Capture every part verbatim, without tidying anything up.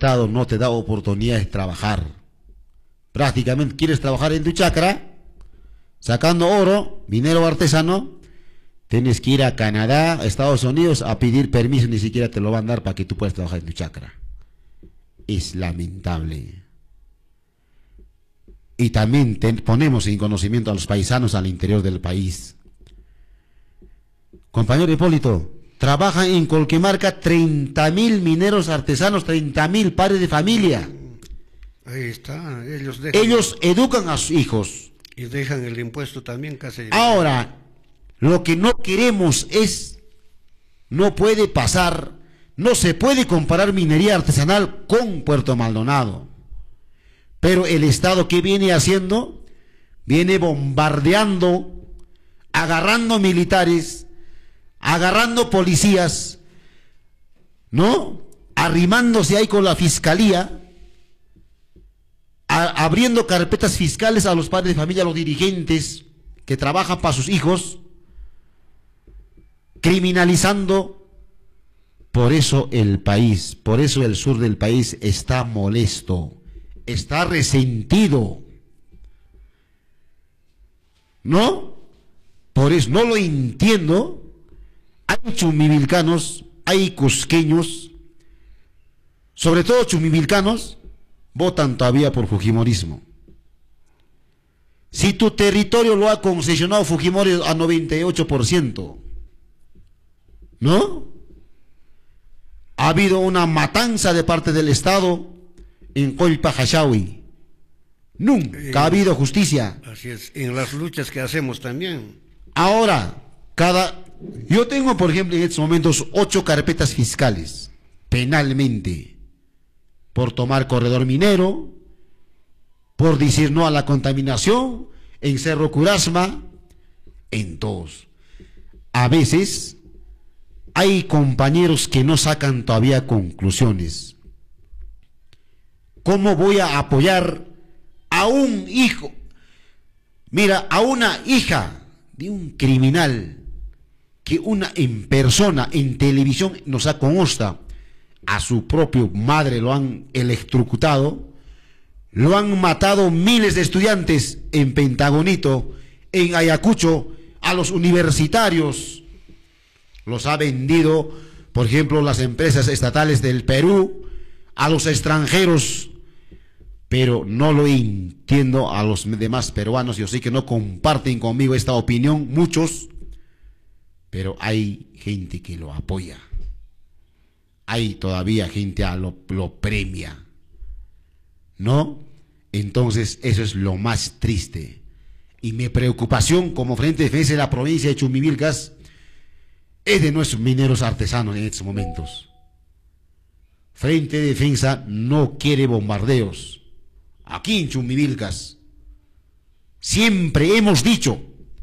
Estado no te da oportunidad de trabajar. Prácticamente quieres trabajar en tu chacra, sacando oro, minero artesano, tienes que ir a Canadá, a Estados Unidos a pedir permiso, ni siquiera te lo van a dar para que tú puedas trabajar en tu chacra. Es lamentable. Y también te ponemos en conocimiento a los paisanos al interior del país. Compañero Hipólito, trabajan en Colquemarca treinta mil mineros artesanos, treinta mil padres de familia. Ahí está, ellos dejan... Ellos educan a sus hijos. Y dejan el impuesto también casi... Ahora, lo que no queremos es, no puede pasar, no se puede comparar minería artesanal con Puerto Maldonado. Pero el Estado, ¿qué viene haciendo? Viene bombardeando, agarrando militares, agarrando policías, ¿no? Arrimándose ahí con la fiscalía, a, abriendo carpetas fiscales a los padres de familia, a los dirigentes que trabajan para sus hijos, criminalizando. Por eso el país, por eso el sur del país está molesto, está resentido, ¿no? Por eso no lo entiendo. Hay chumivilcanos, hay cusqueños, sobre todo chumivilcanos, votan todavía por fujimorismo. Si tu territorio lo ha concesionado Fujimori a noventa y ocho por ciento, ¿no? Ha habido una matanza de parte del Estado en Colpa Hashawi. Nunca eh, ha habido justicia. Así es, en las luchas que hacemos también. Ahora, cada... Yo tengo, por ejemplo, en estos momentos ocho carpetas fiscales, penalmente, por tomar corredor minero, por decir no a la contaminación, en Cerro Curasma, en todos. A veces hay compañeros que no sacan todavía conclusiones. ¿Cómo voy a apoyar a un hijo? Mira, a una hija de un criminal que una en persona, en televisión, nos consta, a su propia madre lo han electrocutado, lo han matado miles de estudiantes en Pentagonito, en Ayacucho, a los universitarios, los ha vendido, por ejemplo, las empresas estatales del Perú, a los extranjeros, pero no lo entiendo a los demás peruanos. Yo sé que no comparten conmigo esta opinión, muchos, pero hay gente que lo apoya, hay todavía gente que lo, lo premia, ¿no? Entonces eso es lo más triste, y mi preocupación como Frente de Defensa de la provincia de Chumivilcas es de nuestros mineros artesanos en estos momentos. Frente de Defensa no quiere bombardeos aquí en Chumivilcas. Siempre hemos dicho,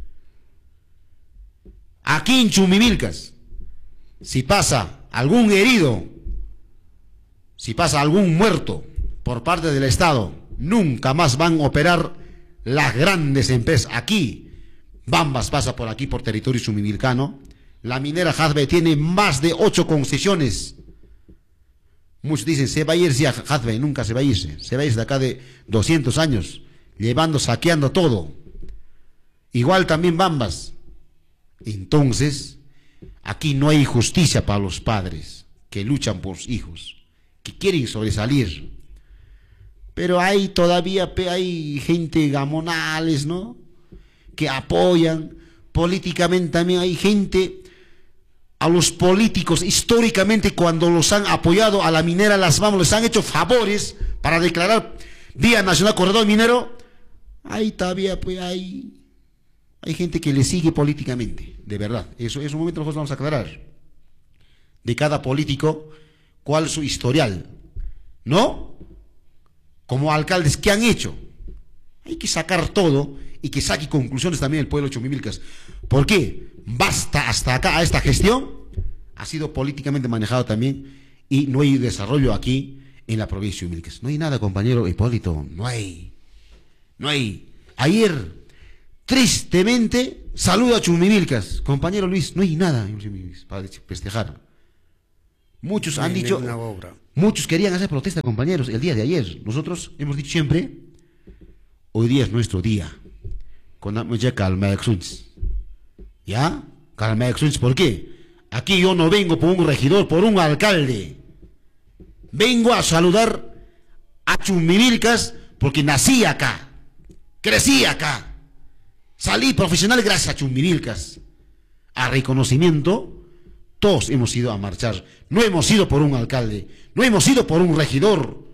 aquí en Chumivilcas, si pasa algún herido, si pasa algún muerto por parte del Estado, nunca más van a operar las grandes empresas. Aquí, Bambas pasa por aquí, por territorio chumivilcano. La minera Hazbe tiene más de ocho concesiones. Muchos dicen, se va a irse a Hazbe, nunca se va a irse. Se va a irse de acá de doscientos años, llevando, saqueando todo. Igual también Bambas. Entonces, aquí no hay justicia para los padres que luchan por sus hijos, que quieren sobresalir. Pero hay todavía, hay gente gamonales, ¿no?, que apoyan. Políticamente también hay gente, a los políticos históricamente cuando los han apoyado a la minera Las Bambas, les han hecho favores para declarar Día Nacional Corredor Minero. Ahí todavía pues hay, hay gente que le sigue políticamente, de verdad. Eso es un momento nosotros vamos a aclarar de cada político cuál es su historial, ¿no? Como alcaldes, ¿qué han hecho? Hay que sacar todo y que saque conclusiones también el pueblo de Chumimilcas. ¿Por qué? Basta hasta acá, a esta gestión ha sido políticamente manejado también y no hay desarrollo aquí en la provincia de Chumimilcas. No hay nada, compañero Hipólito, no hay. No hay. Ayer, tristemente, saludo a Chumimilcas. Compañero Luis, no hay nada en Chumimilcas para festejar. Muchos No han hay dicho, ninguna obra. muchos querían hacer protesta, compañeros, el día de ayer. Nosotros hemos dicho siempre, hoy día es nuestro día. Con ya calma, ¿ya? Calma, ¿por qué? Aquí yo no vengo por un regidor, por un alcalde. Vengo a saludar a Chumbivilcas porque nací acá, crecí acá, salí profesional gracias a Chumbivilcas. A reconocimiento, todos hemos ido a marchar. No hemos ido por un alcalde, no hemos ido por un regidor,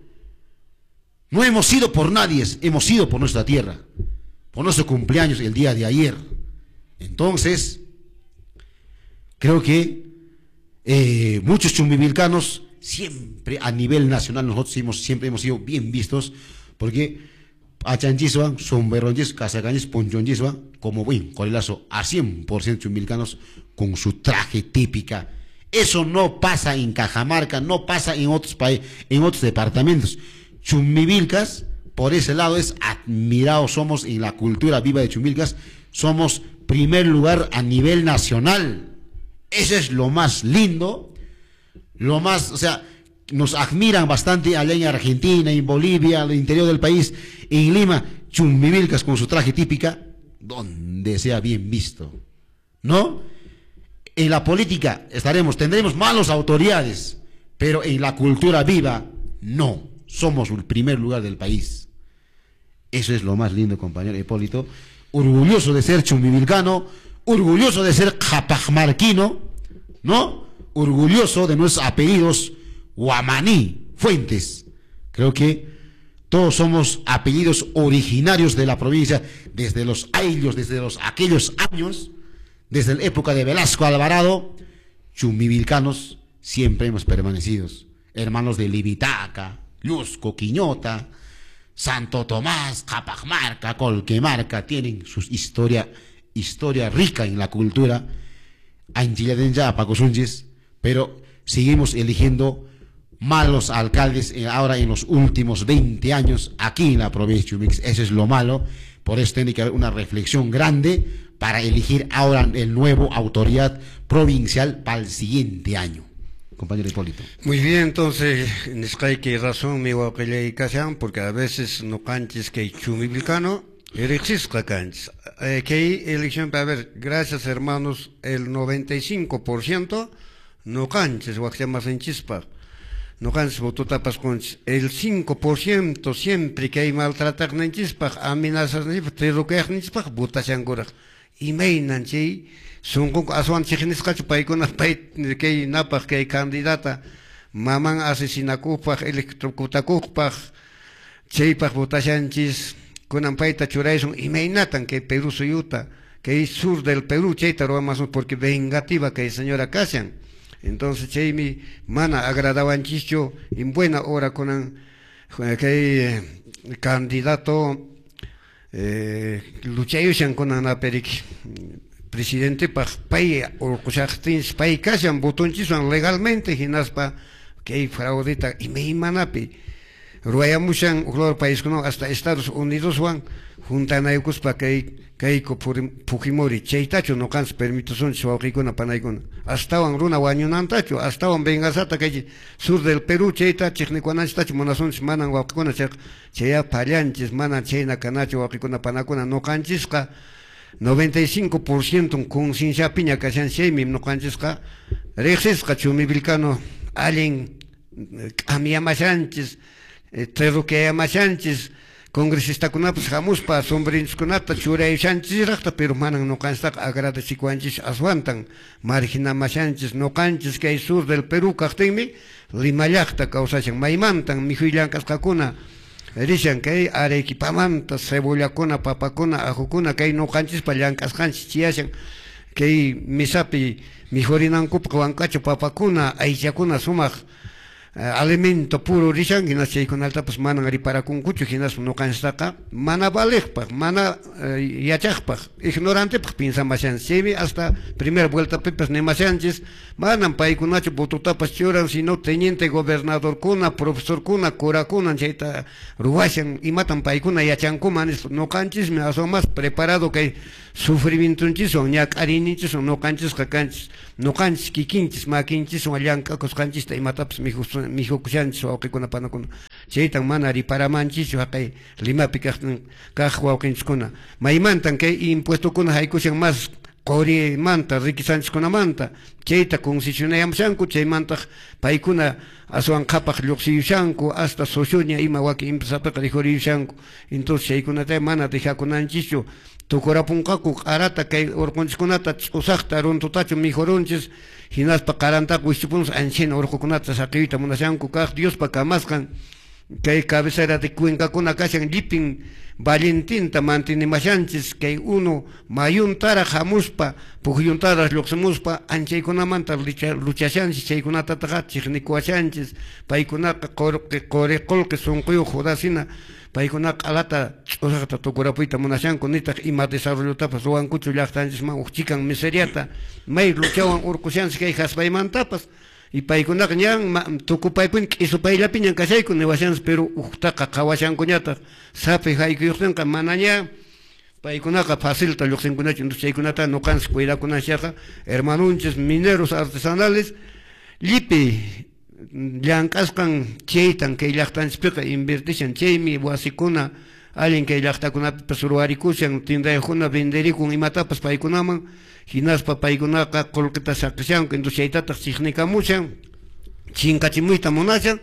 no hemos ido por nadie, hemos ido por nuestra tierra, por nuestro cumpleaños el día de ayer. Entonces, creo que eh, muchos chumbivilcanos, siempre a nivel nacional, nosotros hemos, siempre hemos sido bien vistos, porque Achanchiswa, Somberonchis, Casacañis, Ponchonchiswa, como buen colilazo, a cien por ciento chumbivilcanos con su traje típica. Eso no pasa en Cajamarca, no pasa en otros países, en otros departamentos. Chumbivilcas, por ese lado, es admirado, somos en la cultura viva de Chumbivilcas, somos primer lugar a nivel nacional. Eso es lo más lindo, lo más, o sea, nos admiran bastante allá en Argentina, en Bolivia, al interior del país, en Lima, Chumbivilcas con su traje típica, donde sea bien visto, ¿no? En la política estaremos, tendremos malas autoridades, pero en la cultura viva, no, somos el primer lugar del país. Eso es lo más lindo, compañero Hipólito, orgulloso de ser chumbivilcano, orgulloso de ser japajmarquino, ¿no? Orgulloso de nuestros apellidos Guamaní, Fuentes. Creo que todos somos apellidos originarios de la provincia, desde los años, desde los aquellos años, desde la época de Velasco Alvarado, chumbivilcanos siempre hemos permanecido. Hermanos de Libitaca, Lusco, Quiñota, Santo Tomás, Capajmarca, Colquemarca, tienen su historia, historia rica en la cultura, Anchilladenja, Pacosunchis, pero seguimos eligiendo malos alcaldes ahora en los últimos veinte años aquí en la provincia de Chumix. Eso es lo malo, por eso tiene que haber una reflexión grande para elegir ahora el nuevo autoridad provincial para el siguiente año. Compañero Hipólito. Muy bien, entonces, en esta que razón me voy a pelear, porque a veces no canches que chumbivilcano, elegís canches. Eh, que elección, a ver, gracias hermanos, el noventa y cinco por ciento no canches, o más en chispa. No canches, o tú tapas con el cinco por ciento siempre que hay maltratar en chispa, amenazas en chispa, te lo que hay en chispa, botas en gorra. Y me nanchi, son con asuan chigenes cacho paikona pait que napas que candidata, maman asesina kupach, electrocuta kupach, cheipach botashanchis, con ampaita churaison, y me natan que Perú suyuta, que es sur del Perú, cheitaro más porque vengativa que es señora Casian. Entonces, che mi mana agradaban chicho en buena hora con un que candidato eh, luchayusan con una peric presidente pa pay o cosachtin pay Casian botonchison legalmente ginaspa que fraudita y me manapi ruayamushan uklor país no hasta Estados Unidos van juntan a ellos para que Keiko Fujimori, Cheitacho no cans permito son Chuaquicona Panaicona. Hasta un runa guañonantacho, hasta un vengasata que sur del Perú, Cheita, Chechnicuanastacho, Monazón, Manan, Guacona, Chea Parianches, Mana, Chena, Canacho, Guacicona Panacona, no canchisca, noventa y cinco por ciento con sin chapiña, que sean semim, no canchisca, Rexesca, Chumivilcano, Allen, Amiamachanches, Treruqueamachanches, congresista kunapis jamuspa sombrinos kunata churayushanchis rakta pero manan no canstak agrada chicuanchis aswantan marginamashanchis no canchis que hay sur del Perú kaqtinmi limayaqta kausachan maymantan mijuillancas kakuna rishan que hay arequipamanta cebollakuna papakuna ajukuna que hay no canchis pallancas canchis chiashan que hay misapi mijorinankupa huancacho papakuna aychakuna sumaq alimento puro rishan hinas chaykunaltapas mana riparakunkuchu hinas nuqanchiktaqa mana valiqpaq mana yachaqpaq ignorantepaq pinsamashanchis chaymi hasta primera vueltapipas nimashanchis manan paykunachu votutapas churan sino teniente gobernadorkuna profesorkuna curakuna chayta ruwashan imatan paykuna yachankuman nuqanchismi asomas preparado kay sufrimientunchison ñak'arinichison nuqanchisqa kanchis nuqanchis kikinchis makinchison llank'akusqanchista imatapas mihukushanchis wawqikuna panakuna chaytan mana riparamanchichu haqay Limapi kaq kaq wawqinchiskuna maymantan kay impuestokuna haykushan mas qorimanta rikisanchikkunamanta chayta concesionayamushanku chaymantaq paykuna aswan qhapaq lluqsiyushanku hasta socioña ima waki empresapiqa rijuriyushanku entonces chaykunata mana dejakunanchischu tukurapunqaku q'arata kay urqunchikkunata ch'usaqta runtutachu mijurunchis hinaspa qarantaqa wischupunchis anchina urqukunata saqiyta munashanku kaq Diospa kamasqan kay cabecera de Cuencakuna kashan lipin Valentinta mantinimashanchis kay uno mayuntara hamuspa pukyuntara lluqsimuspa anchaykunamanta luchashanchis chaykunata taqa chiqnikuwashanchis paykunaqa qoriqolqi sunquyuq judasina paykunaqa alata ch'usaqta tukurapuyta munashanku nitaq ima desarrollotapas ruwankuchu llaqtanchisman uqchikan miseriata may luchawan urqushanchis kay haspaymantapas y paykunaqa ñan tukupaypuni q'isupayllapi ñan kashayku niwashanchis pero uqtaqa qhawashankuñataq sapi haykuyuqtinqa mana ña paykunaqa facilta lluqsinkunachu entonces chaykunata nuqanchis cuidakunanchikqa hermanunchis mineros artesanales llipi llank'asqan chaytan kay llaqtanchispiqa invertishan chaymi wasikuna allin kay llaqtakunapipas ruwarikushan tindayuqkuna venderikun imatapas paykunaman hinaspa paykunaqa qullqita saqishanku entonces chaytataq chiqnikamushan chinkachimuyta munashan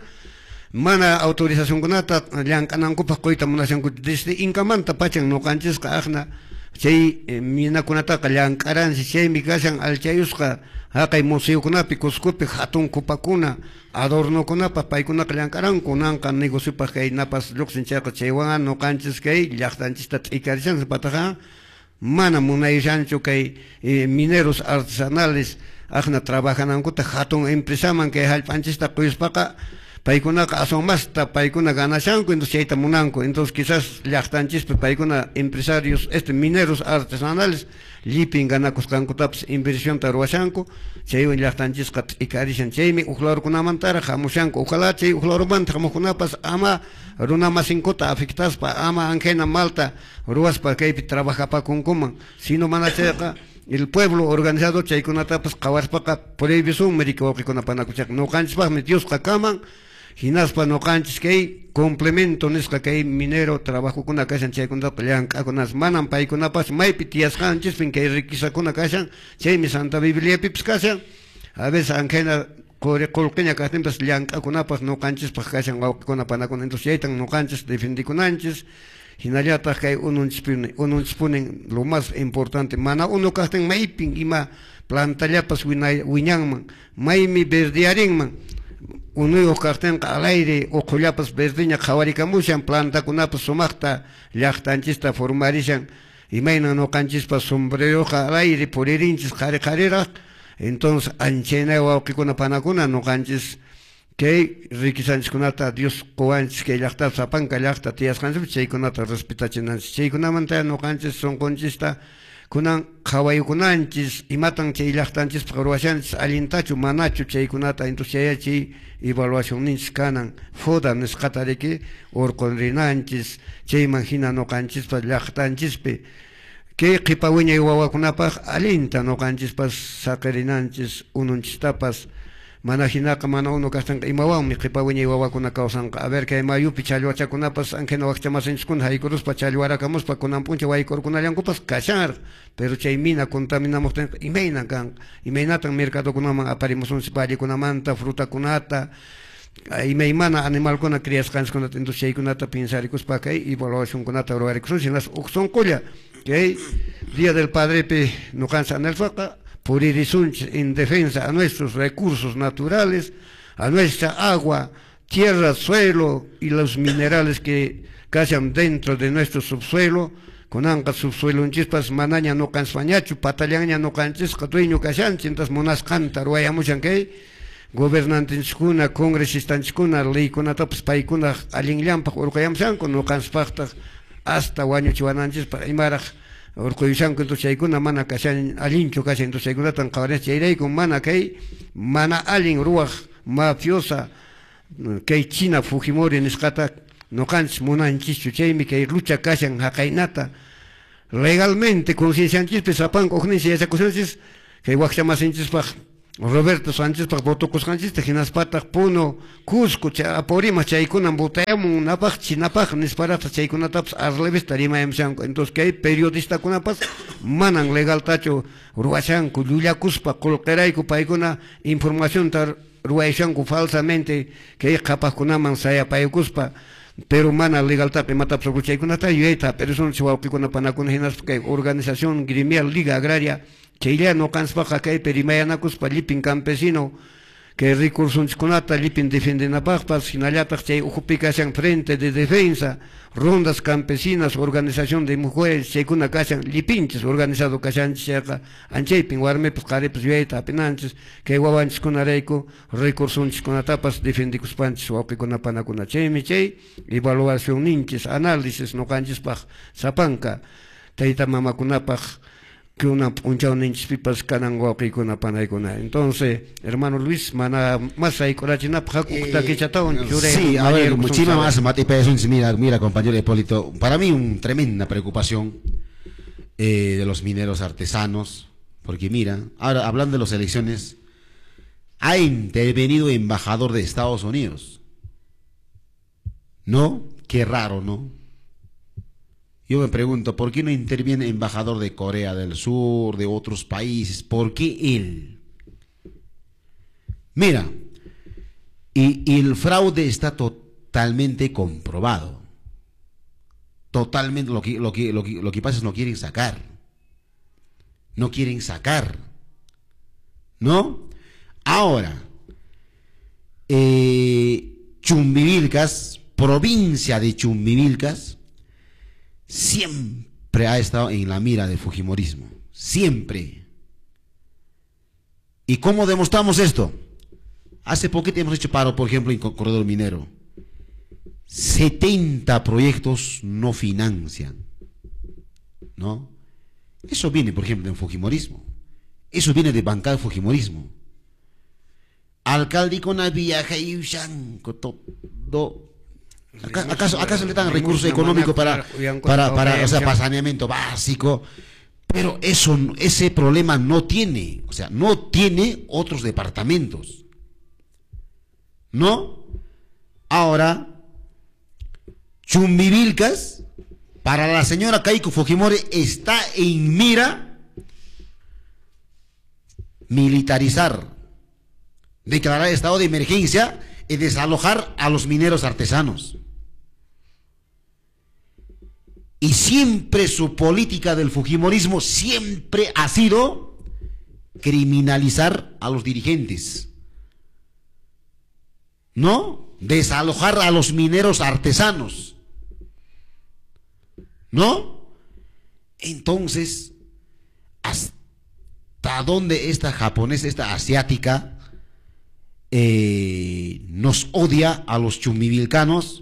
mana autorizacionkunata llank'anankupaq quyta munashanku desde inkamanta pachan nuqanchisqa aqna chay minakunataqa llank'aranchis chaymi kashan alchayusqa haqay museukunapi Cuscopi hatun kupakuna adornokunapas paykunaqa llank'aranku nanqa negociopaq kay napas lluqsinchayqa chaywan nuqanchis kay llaqtanchista t'ikarishanchis pataqa mana munayushanchu kay eh, mineros artesanales aqna trabajanankuta hatun empresaman kay hallp'anchista quyuspaqa paykunaqa asomasta paykuna ganashanku entonces chayta munanku entonces quizás llaqtanchispi paykuna empresarios este mineros artesanales llipin ganakusqankutapas inversionta ruwashanku chaywan llaqtanchisqa t'ikarishan chaymi uqlarukunamantara hamushanku ojalá chay uqlarumanta hamuqkunapas ama runa masinkuta afectaspa ama anjena malta ruwaspa kaypi trabajapakunkuman sino mana chayqa el pueblo organizado chaykunatapas qhawarspaqa prohibición médica wawqikunapanakuchaq nuqanchispaqmi Diosqa kaman hinaspa nuqanchis kay complemento nisqa kay minero trabajokuna kashan chaykunata llank'akunas manan paykunapas maypi tiyasqanchispin kay riquisakuna kashan chaymi Santa Bibliapipas kashan a veces anjena quriqulqiña kastinpas llank'akunapas nuqanchispaq kashan wawqikunapanakunqa entonces chaytan nuqanchis defendikunanchis hinallataq kay ununchispuni ununchispuni lo más importante mana uno kastin maypin ima plantallapas wiñanman maymi verdearinman unuyuq kartinqa al aire uqullapas verdeña qhawarikamushan plantakunapas sumaqta llaqtanchista formarishan imayna nuqanchispas sombreroqa al aire puririnchis qari qariraq entonces anchaynay wawqikunapanakuna nuqanchis kay riquisanchikkunata Dios quwanchis kay llaqta sapanka llaqta tiyasqanchis chaykunata respetachinanchis chaykunamanta nuqanchis sunqunchista kunan qhawaykunanchis imatan chay llaqtanchispaq ruwashanchis allintachu manachu chaykunata entonces chayachi evaluacionninchis kanan foda nisqata riki urqunrinanchis chayman hina nuqanchispas llaqtanchispi kay qipawiñay wawakunapaq allinta nuqanchispas saqirinanchis ununchistapas mana hinaqa mana uno kastanqa imawanmi qipawiñay wawakuna kawsanqa a ver kay mayupi challwachakunapas anjena waqchamasinchiskuna haykuruspa challwarakamuspa kunan puncha waykurkunallankupas kashar pero chay mina contaminamuqtinqa imayna kan imaynatan mercadokunaman aparimusunchis vallekunamanta frutakunata imaymana animalkuna kriyasqanchikkunata entonces chaykunata pensarikuspa kay evaluacionkunata ruwarikusunchis hinas uq sunqulla kay Día del Padrepi nuqanchis anelfaqa puririzunchis en defensa a nuestros recursos naturales, a nuestra agua, tierra, suelo y los minerales que cayan dentro de nuestro subsuelo, con anca subsuelo en chispas manaña no cansfañachu, patalaña no canchis, catueño cachanchi, entonces monas canta, ruayamuchan que gobernantes, congresistas, leykunatapas paykuna allinllampaq urqayamsanku nuqanchikpaqtaq hasta wañuchiwananchis para imaraq urquyushanku entonces chaykuna mana kashan allinchu kashan entonces chaykunatan qawaris chayrayku mana kay mana allin ruwaq mafiosa kay China Fujimori nisqata nuqanchis munanchischu chaymi kay lucha kashan haqaynata legalmente conciencianchis sapanku uqninchis yachakusunchis kay waqchamasinchispaq Roberto Sánchez para votucos Sánchez te ginas pata puno Cusco cha aporima chaykuna butayamun napaq chinapaq nisparata chaykuna taps arleves tarima emshanku entonces que hay periodista kunapas manan legal tacho ruwashanku llullakuspa qulqirayku paykuna información tar ruwayshanku falsamente que hay qhapaqkunaman sayapaykuspa pero mana legal tape mataps ruchaykunata yuyayta pero son chihuahukuna panakuna hinas que organización gremial liga agraria Chaylla no canspaqa kay perimayanakuspa llipin campesino que recursunchikkunata llipin defendenapaqpas hinallataq chay ujupi kashan frente de defensa rondas campesinas organización de mujeres chaykuna kashan llipinchis organizado kashanchis chayqa anchaypin warmipas qaripas yuyayta apinanchis kay wawanchikkunarayku recursunchikkunatapas defendikuspanchis wawqikuna panakuna chaymi chay evaluación ninchis análisis noqanchispaq sapanka tayta mamakunapaq que una punchao ninchis pipas kanan wawqikuna panaykuna. Entonces, hermano Luis, mana más hay corachina pajakuta que chatón. Sí, a ver, muchísimas más Mati Pérez, mira, mira, compañero Hipólito, para mí una tremenda preocupación eh, de los mineros artesanos, porque mira, ahora hablando de las elecciones, ha intervenido embajador de Estados Unidos. ¿No? Qué raro, ¿no? Yo me pregunto, ¿por qué no interviene embajador de Corea del Sur, de otros países? ¿Por qué él? Mira, y, y el fraude está totalmente comprobado. Totalmente, lo que, lo que, lo que, lo que pasa es que no quieren sacar. No quieren sacar. ¿No? Ahora, eh, Chumbivilcas, provincia de Chumbivilcas, siempre ha estado en la mira del fujimorismo, siempre. ¿Y cómo demostramos esto? Hace poquito hemos hecho paro, por ejemplo, en Corredor Minero. setenta proyectos no financian, ¿no? Eso viene, por ejemplo, del fujimorismo. Eso viene de bancar el fujimorismo. Alcalde con la viaje y todo. ¿Acaso, ¿Acaso le dan recursos económicos para, para, para, o sea, para saneamiento básico? Pero eso, ese problema no tiene, o sea, no tiene otros departamentos. ¿No? Ahora, Chumbivilcas, para la señora Keiko Fujimori, está en mira militarizar, declarar estado de emergencia y desalojar a los mineros artesanos. Y siempre su política del fujimorismo siempre ha sido criminalizar a los dirigentes, ¿no? Desalojar a los mineros artesanos, ¿no? Entonces, ¿hasta dónde esta japonesa, esta asiática, eh, nos odia a los chumbivilcanos?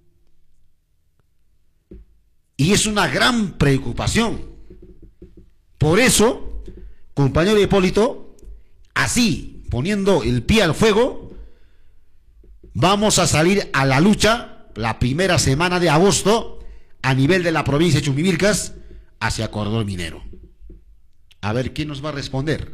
Y es una gran preocupación. Por eso, compañero Hipólito, así, poniendo el pie al fuego, vamos a salir a la lucha la primera semana de agosto a nivel de la provincia de Chumbivilcas hacia Corredor Minero. A ver quién nos va a responder.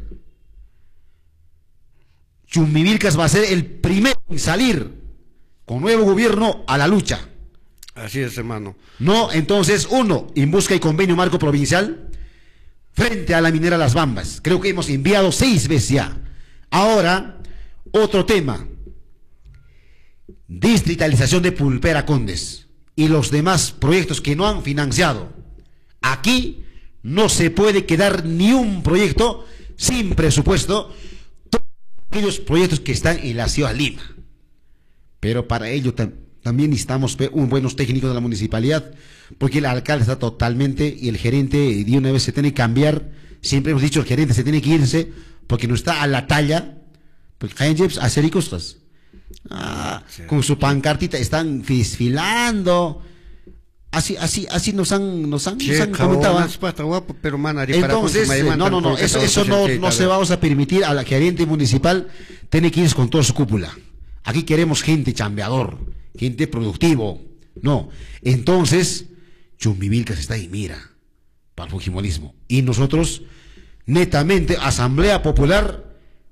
Chumbivilcas va a ser el primero en salir con nuevo gobierno a la lucha. Así es, hermano. No, entonces, uno, en busca y convenio marco provincial frente a la minera Las Bambas. Creo que hemos enviado seis veces ya. Ahora, otro tema. Distritalización de Pulpera Condes y los demás proyectos que no han financiado. Aquí no se puede quedar ni un proyecto sin presupuesto. Todos aquellos proyectos que están en la ciudad de Lima. Pero para ello también También necesitamos un buenos técnicos de la municipalidad, porque el alcalde está totalmente, y el gerente de una vez se tiene que cambiar. Siempre hemos dicho, el gerente se tiene que irse, porque no está a la talla Porque hay jeps acericos. Ah, sí. Con su pancartita están desfilando. Así, así, así nos han, nos han, nos han comentado. Entonces, no, no, no, eso, eso no, no se vamos a permitir a la gerente municipal tiene que ir con toda su cúpula. Aquí queremos gente chambeador, gente productivo. No, entonces, Chumbivilcas está ahí, mira, para el fujimorismo. Y nosotros, netamente, Asamblea Popular,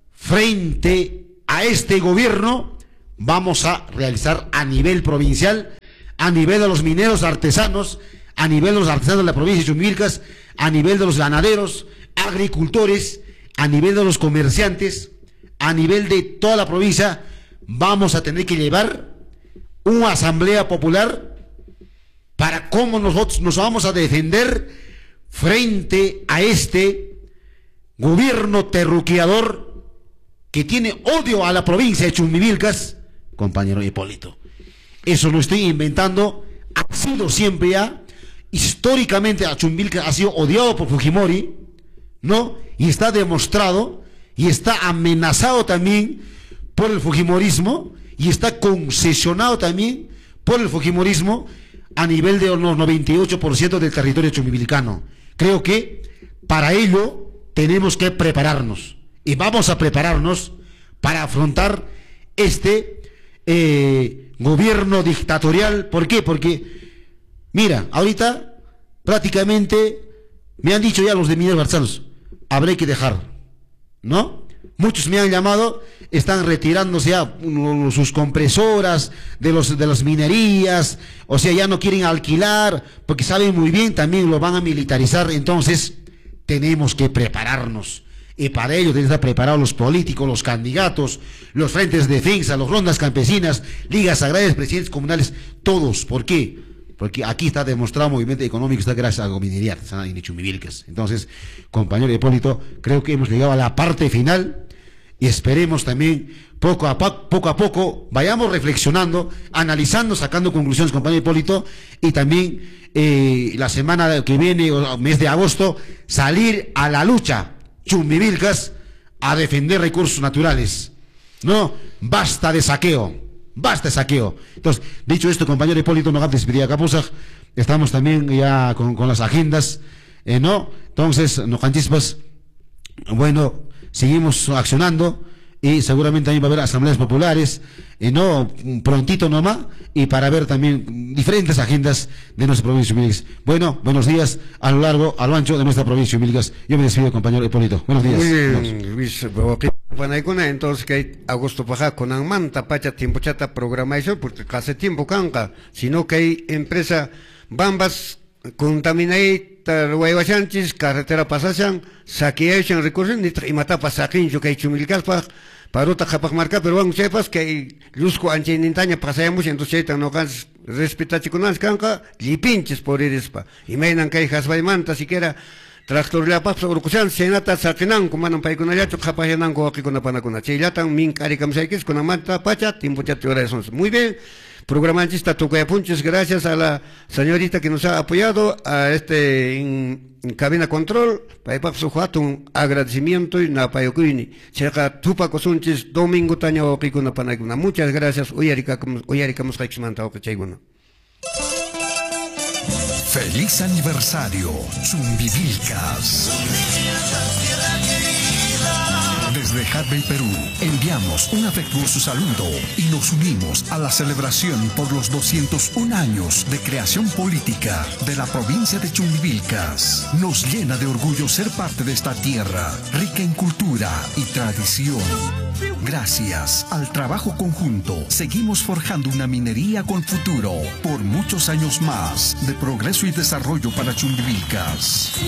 frente a este gobierno, vamos a realizar a nivel provincial, a nivel de los mineros artesanos, a nivel de los artesanos de la provincia de Chumbivilcas, a nivel de los ganaderos, agricultores, a nivel de los comerciantes, a nivel de toda la provincia, vamos a tener que llevar una asamblea popular para cómo nosotros nos vamos a defender frente a este gobierno terruqueador que tiene odio a la provincia de Chumbivilcas, compañero Hipólito. Eso lo estoy inventando, ha sido siempre ya, históricamente a Chumbivilcas ha sido odiado por Fujimori, ¿no? Y está demostrado, y está amenazado también por el fujimorismo, y está concesionado también por el fujimorismo a nivel de los noventa y ocho por ciento del territorio chumbivilcano. Creo que para ello tenemos que prepararnos, y vamos a prepararnos para afrontar este eh, gobierno dictatorial. ¿Por qué? Porque, mira, ahorita prácticamente me han dicho ya los de mineros artesanos, habrá que dejar, ¿no? Muchos me han llamado, están retirándose ya sus compresoras de los de las minerías, o sea, ya no quieren alquilar, porque saben muy bien, también lo van a militarizar. Entonces, tenemos que prepararnos, y para ello tienen que estar preparados los políticos, los candidatos, los frentes de defensa, los rondas campesinas, ligas agrarias, presidentes comunales, todos. ¿Por qué? Porque aquí está demostrado el movimiento económico, está gracias a la minería artesana y Chumbivilcas. Entonces, compañero Hipólito, creo que hemos llegado a la parte final, y esperemos también poco a poco, poco a poco, vayamos reflexionando, analizando, sacando conclusiones, compañero Hipólito, y también eh, la semana que viene, o mes de agosto, salir a la lucha, Chumbivilcas, a defender recursos naturales. No, basta de saqueo, basta de saqueo. Entonces, dicho esto, compañero Hipólito, no antes pedir a Capuzaj, estamos también ya con, con las agendas, eh, ¿no? Entonces, no cantispas, bueno, seguimos accionando, y seguramente también va a haber asambleas populares, eh, no prontito nomás, y para ver también diferentes agendas de nuestra provincia de Chumbivilcas. Bueno, buenos días a lo largo, a lo ancho de nuestra provincia de Chumbivilcas. Yo me despido, compañero Hipólito. Buenos días. Muy bien, Luis. Entonces, que agosto paja con manta pacha tiempo chata programa eso, porque hace tiempo canca, sino que hay empresa bambas contaminate Huayhuachanchis, carretera pasasan, saquean recursos, y mata pasaquín, yo que hay Chumbivilcas pa, parota japak marca, pero van sepas que luzco anche nintaña pasamos, entonces no cans respetachi con las canca, lipinches por eres pa, y meinan que hay hasbaimanta siquiera, tractor la papa, urucuchan, senata saquenan, como manan pa con ayacho, japayanan con aquí con la panacuna, chilatan, min caricam saquis, con la manta pacha, tiempo chat horas. Muy bien. Programantista Tucayapunches, gracias a la señorita que nos ha apoyado a este en, en cabina control, para un agradecimiento y na payocuini. Checa Tupac Sunches, Domingo Taña Okikuna Panaguna. Muchas gracias, Uyarika Muscaixmanta Okachayguna. Feliz aniversario, Chumbivilcas. Desde Harvey, Perú, enviamos un afectuoso saludo y nos unimos a la celebración por los doscientos un años de creación política de la provincia de Chumbivilcas. Nos llena de orgullo ser parte de esta tierra, rica en cultura y tradición. Gracias al trabajo conjunto, seguimos forjando una minería con futuro por muchos años más de progreso y desarrollo para Chumbivilcas.